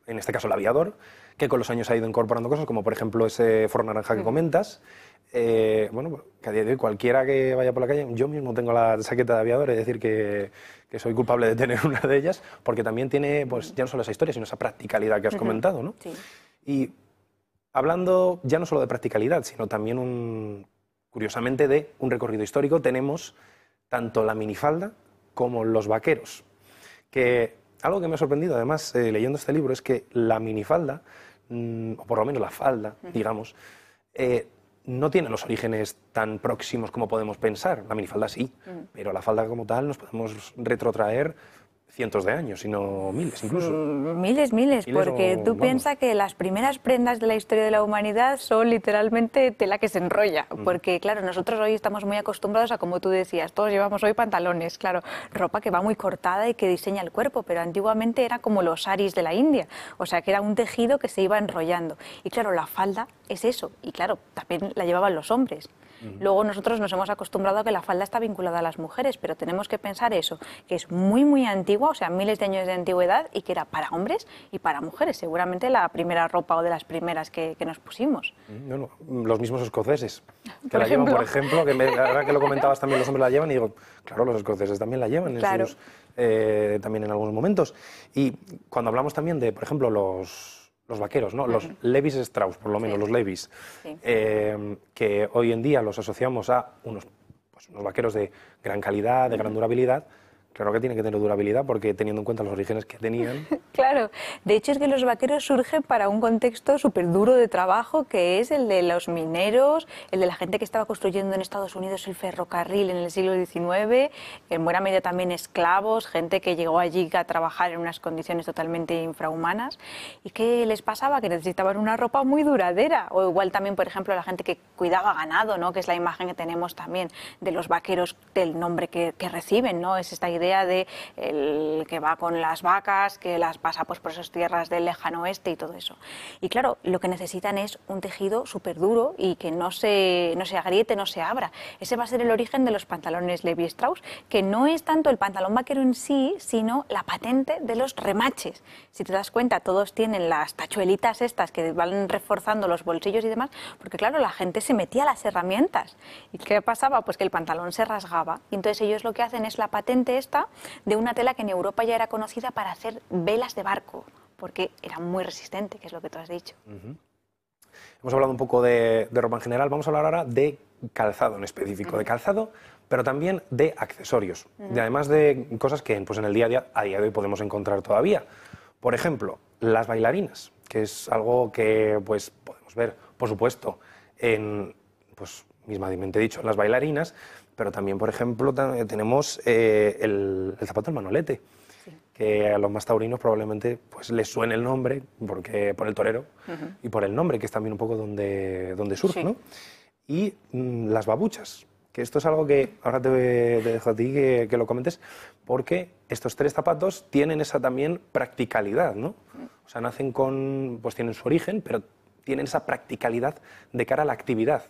en este caso el aviador, que con los años ha ido incorporando cosas, como por ejemplo ese forro naranja que comentas. Bueno, que a día de hoy cualquiera que vaya por la calle, yo mismo tengo la chaqueta de aviador, es decir, que soy culpable de tener una de ellas, porque también tiene, pues ya no solo esa historia, sino esa practicalidad que has comentado, ¿no? Sí. Y hablando ya no solo de practicalidad, sino también, curiosamente, de un recorrido histórico, tenemos tanto la minifalda como los vaqueros, que algo que me ha sorprendido, además, leyendo este libro, es que la minifalda, o por lo menos la falda, digamos, no tiene los orígenes tan próximos como podemos pensar. La minifalda sí, pero la falda como tal nos podemos retrotraer cientos de años, sino miles incluso. Miles, porque tú piensas que las primeras prendas de la historia de la humanidad son literalmente tela que se enrolla, porque claro, nosotros hoy estamos muy acostumbrados a, como tú decías, todos llevamos hoy pantalones, claro, ropa que va muy cortada y que diseña el cuerpo, pero antiguamente era como los saris de la India, o sea que era un tejido que se iba enrollando, y claro, la falda es eso, y claro, también la llevaban los hombres. Luego nosotros nos hemos acostumbrado a que la falda está vinculada a las mujeres, pero tenemos que pensar eso, que es muy, muy antigua, o sea, miles de años de antigüedad y que era para hombres y para mujeres. Seguramente la primera ropa o de las primeras que nos pusimos. No, los mismos escoceses, que Por la llevan, ejemplo. por ejemplo, que ahora que lo comentabas también los hombres la llevan, y digo, claro, los escoceses también la llevan Claro. también en algunos momentos. Y cuando hablamos también de, por ejemplo, los vaqueros, ¿no? Los Levis Strauss, por lo menos, los Levis, que hoy en día los asociamos a unos vaqueros de gran calidad, de gran durabilidad. Claro que tienen que tener durabilidad porque teniendo en cuenta los orígenes que tenían. Claro, de hecho es que los vaqueros surgen para un contexto súper duro de trabajo que es el de los mineros, el de la gente que estaba construyendo en Estados Unidos el ferrocarril en el siglo XIX, en buena medida también esclavos, gente que llegó allí a trabajar en unas condiciones totalmente infrahumanas. ¿Y qué les pasaba? Que necesitaban una ropa muy duradera, o igual también, por ejemplo, la gente que cuidaba ganado, ¿no? Que es la imagen que tenemos también de los vaqueros, del nombre que reciben, ¿no? Es esta idea de el que va con las vacas, que las pasa pues por esas tierras del lejano oeste y todo eso. Y claro, lo que necesitan es un tejido súper duro y que no se agriete, no se abra. Ese va a ser el origen de los pantalones Levi Strauss, que no es tanto el pantalón vaquero en sí, sino la patente de los remaches. Si te das cuenta, todos tienen las tachuelitas estas que van reforzando los bolsillos y demás, porque claro, la gente se metía las herramientas. ¿Y qué pasaba? Pues que el pantalón se rasgaba. Y entonces ellos lo que hacen es la patente esta de una tela que en Europa ya era conocida para hacer velas de barco, porque era muy resistente, que es lo que tú has dicho. Hemos hablado un poco de ropa en general, vamos a hablar ahora de calzado en específico, de calzado, pero también de accesorios, y además de cosas que pues, en el día a día de hoy podemos encontrar todavía. Por ejemplo, las bailarinas, que es algo que pues, podemos ver, por supuesto, en, pues, mismamente dicho, en las bailarinas, pero también, por ejemplo, tenemos el zapato del manolete, que a los más taurinos probablemente pues, les suene el nombre porque, por el torero y por el nombre, que es también un poco donde surge, ¿no? Y las babuchas, que esto es algo que ahora te dejo a ti que lo comentes, porque estos tres zapatos tienen esa también practicalidad, ¿no? O sea, nacen pues tienen su origen, pero tienen esa practicalidad de cara a la actividad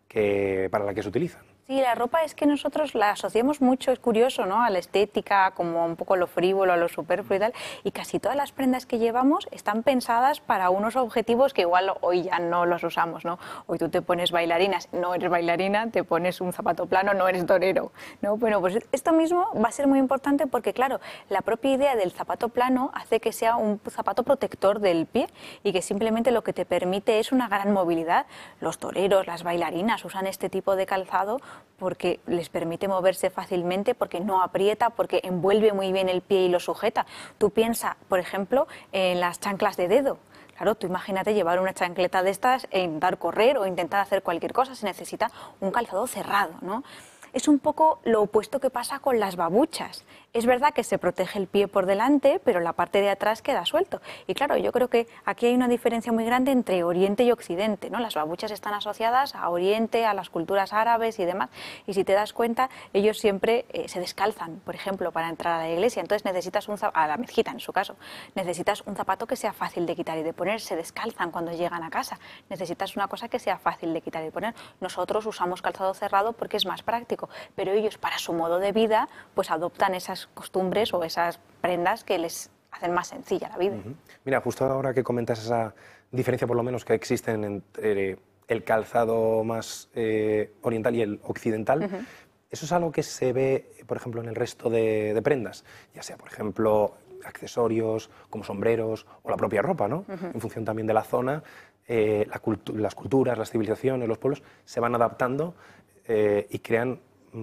para la que se utilizan. Sí, la ropa es que nosotros la asociamos mucho, es curioso, ¿no? A la estética, como un poco a lo frívolo, a lo superfluo y tal, y casi todas las prendas que llevamos están pensadas para unos objetivos que igual hoy ya no los usamos, ¿no? Hoy tú te pones bailarinas, no eres bailarina, te pones un zapato plano, no eres torero, ¿no? Bueno, pues esto mismo va a ser muy importante porque, claro, la propia idea del zapato plano hace que sea un zapato protector del pie y que simplemente lo que te permite es una gran movilidad. Los toreros, las bailarinas usan este tipo de calzado porque les permite moverse fácilmente, porque no aprieta, porque envuelve muy bien el pie y lo sujeta. Tú piensas, por ejemplo, en las chanclas de dedo. Claro, tú imagínate llevar una chancleta de estas e intentar correr o intentar hacer cualquier cosa, se necesita un calzado cerrado, ¿no? Es un poco lo opuesto que pasa con las babuchas. Es verdad que se protege el pie por delante, pero la parte de atrás queda suelto. Y claro, yo creo que aquí hay una diferencia muy grande entre Oriente y Occidente, ¿no? Las babuchas están asociadas a Oriente, a las culturas árabes y demás. Y si te das cuenta, ellos siempre se descalzan, por ejemplo, para entrar a la iglesia. Entonces necesitas a la mezquita, en su caso. Necesitas un zapato que sea fácil de quitar y de poner. Se descalzan cuando llegan a casa. Necesitas una cosa que sea fácil de quitar y poner. Nosotros usamos calzado cerrado porque es más práctico, pero ellos, para su modo de vida, pues adoptan esas costumbres o esas prendas que les hacen más sencilla la vida. Mira, justo ahora que comentas esa diferencia, por lo menos, que existen entre el calzado más oriental y el occidental, eso es algo que se ve, por ejemplo, en el resto de prendas, ya sea, por ejemplo, accesorios como sombreros o la propia ropa, ¿no? En función también de la zona, las culturas, las civilizaciones, los pueblos se van adaptando y crean,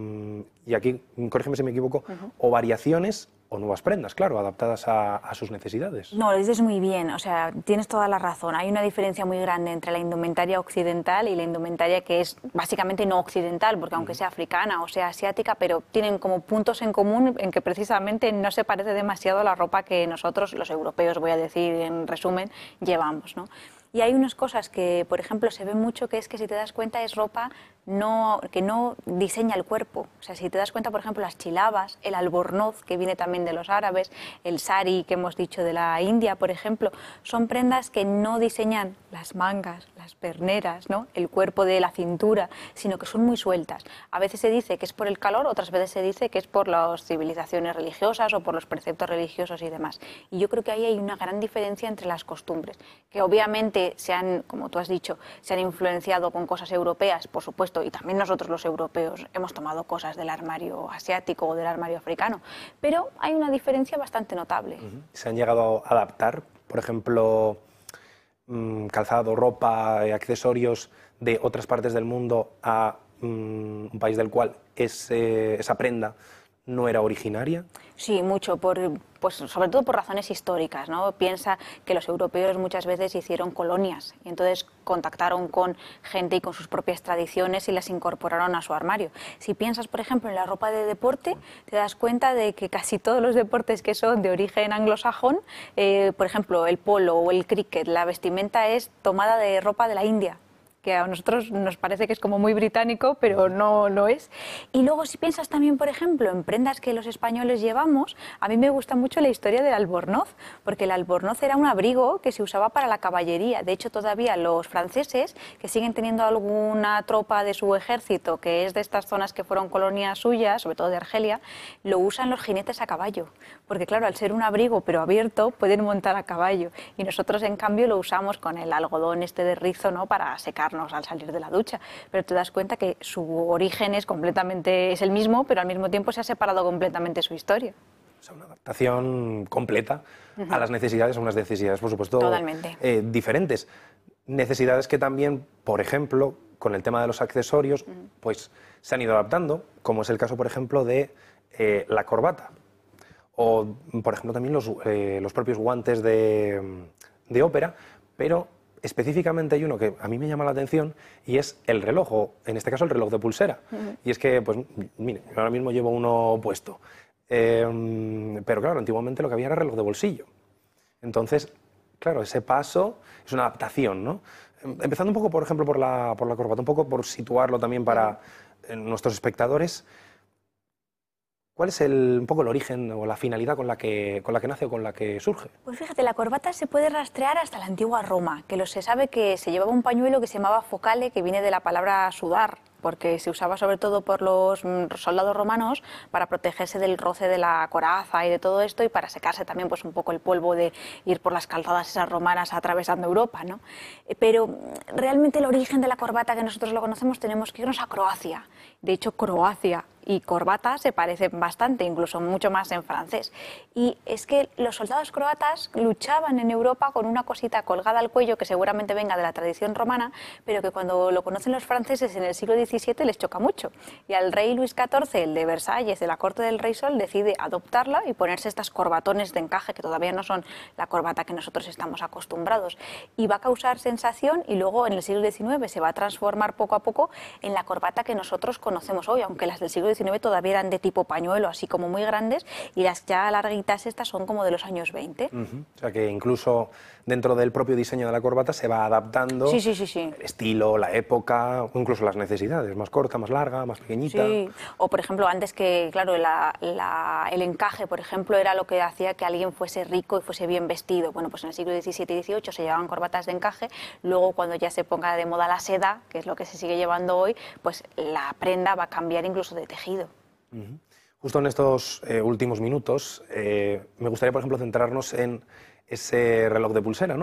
y aquí, corrígeme si me equivoco, o variaciones o nuevas prendas, claro, adaptadas a sus necesidades. No, lo dices muy bien, o sea, tienes toda la razón. Hay una diferencia muy grande entre la indumentaria occidental y la indumentaria que es básicamente no occidental, porque aunque sea africana o sea asiática, pero tienen como puntos en común en que precisamente no se parece demasiado a la ropa que nosotros, los europeos, voy a decir en resumen, llevamos, ¿no? Y hay unas cosas que, por ejemplo, se ve mucho, que es que si te das cuenta es ropa que no diseña el cuerpo. O sea, si te das cuenta, por ejemplo, las chilabas, el albornoz, que viene también de los árabes, el sari, que hemos dicho de la India, por ejemplo, son prendas que no diseñan las mangas, las perneras, ¿no? El cuerpo de la cintura, sino que son muy sueltas. A veces se dice que es por el calor, otras veces se dice que es por las civilizaciones religiosas o por los preceptos religiosos y demás. Y yo creo que ahí hay una gran diferencia entre las costumbres, que obviamente se han, como tú has dicho, se han influenciado con cosas europeas, por supuesto, y también nosotros los europeos hemos tomado cosas del armario asiático o del armario africano, pero hay una diferencia bastante notable. Se han llegado a adaptar, por ejemplo, calzado, ropa, accesorios de otras partes del mundo a un país del cual esa prenda no era originaria. Sí, mucho, pues sobre todo por razones históricas, ¿no? Piensa que los europeos muchas veces hicieron colonias y entonces contactaron con gente y con sus propias tradiciones y las incorporaron a su armario. Si piensas, por ejemplo, en la ropa de deporte, te das cuenta de que casi todos los deportes que son de origen anglosajón, por ejemplo, el polo o el cricket, la vestimenta es tomada de ropa de la India, que a nosotros nos parece que es como muy británico, pero no lo es. Y luego si piensas también, por ejemplo, en prendas que los españoles llevamos, a mí me gusta mucho la historia del albornoz, porque el albornoz era un abrigo que se usaba para la caballería. De hecho, todavía los franceses, que siguen teniendo alguna tropa de su ejército, que es de estas zonas que fueron colonias suyas, sobre todo de Argelia, lo usan los jinetes a caballo, porque claro, al ser un abrigo pero abierto, pueden montar a caballo. Y nosotros, en cambio, lo usamos con el algodón este de rizo, ¿no?, para secarnos al salir de la ducha, pero te das cuenta que su origen es el mismo, pero al mismo tiempo se ha separado completamente su historia. O sea, una adaptación completa a las necesidades, unas necesidades, por supuesto, diferentes. Necesidades que también, por ejemplo, con el tema de los accesorios, pues se han ido adaptando, como es el caso, por ejemplo, de la corbata. O, por ejemplo, también los propios guantes de ópera, pero específicamente hay uno que a mí me llama la atención y es el reloj, o en este caso el reloj de pulsera. Y es que, pues, mire, yo ahora mismo llevo uno puesto. Pero claro, antiguamente lo que había era reloj de bolsillo. Entonces, claro, ese paso es una adaptación, ¿no? Empezando un poco, por ejemplo, por la corbata, un poco por situarlo también para nuestros espectadores. ¿Cuál es un poco el origen o la finalidad con la que nace o con la que surge? Pues fíjate, la corbata se puede rastrear hasta la antigua Roma, que se sabe que se llevaba un pañuelo que se llamaba focale, que viene de la palabra sudar, porque se usaba sobre todo por los soldados romanos para protegerse del roce de la coraza y de todo esto, y para secarse también pues un poco el polvo de ir por las calzadas esas romanas atravesando Europa, ¿no? Pero realmente el origen de la corbata que nosotros lo conocemos tenemos que irnos a Croacia. De hecho, Croacia y corbata se parecen bastante, incluso mucho más en francés. Y es que los soldados croatas luchaban en Europa con una cosita colgada al cuello que seguramente venga de la tradición romana, pero que cuando lo conocen los franceses en el siglo XVII les choca mucho. Y al rey Luis XIV, el de Versalles, de la corte del rey Sol, decide adoptarla y ponerse estas corbatones de encaje que todavía no son la corbata que nosotros estamos acostumbrados. Y va a causar sensación y luego en el siglo XIX se va a transformar poco a poco en la corbata que nosotros conocemos hoy, aunque las del siglo XIX todavía eran de tipo pañuelo, así como muy grandes, y las ya larguitas estas son como de los años 20. O sea que incluso dentro del propio diseño de la corbata se va adaptando Sí. el estilo, la época, o incluso las necesidades, más corta, más larga, más pequeñita. Sí, o por ejemplo antes que, claro, el encaje, por ejemplo, era lo que hacía que alguien fuese rico y fuese bien vestido. Bueno, pues en el siglo XVII y XVIII se llevaban corbatas de encaje, luego cuando ya se ponga de moda la seda, que es lo que se sigue llevando hoy, pues la prenda va a cambiar incluso de tejido. Justo en estos últimos minutos, me gustaría, por ejemplo, centrarnos en ese reloj de pulsera, ¿no?